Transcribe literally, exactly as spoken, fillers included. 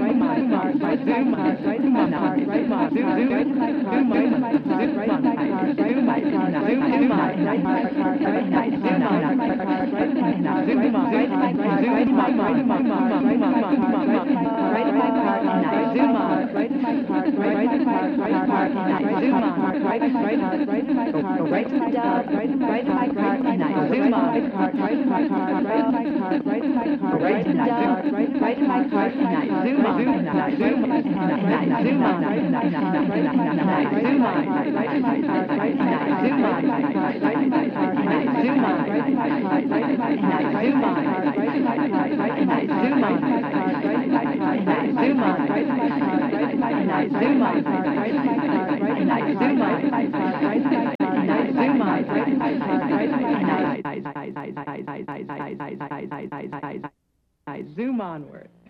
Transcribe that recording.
zoom on, zoom on, zoom on, zoom on, zoom on, zoom on, zoom my car, zoom my car, right my car, zoom my car, zoom zoom my right my car, right my zoom on my car, right my car, zoom on right my car, right my car, right my car, right my car, right my car, zoom on right my car, right my car, right my car, zoom on right my car, right my car, right my car, right right my car, zoom on my car, right my car, right my car, right my car, right my car, right right my car, zoom on zoom my car, zoom on right my car, right my car, zoom on right my car, right my car, zoom on my car, right my car, zoom on right my car, right my car, zoom on right my car, right my car, zoom on my car, right my car, zoom on right my car, right my car, zoom on right my car, right my car, zoom on right my car, right my car, zoom on right my car, right my car, zoom onward.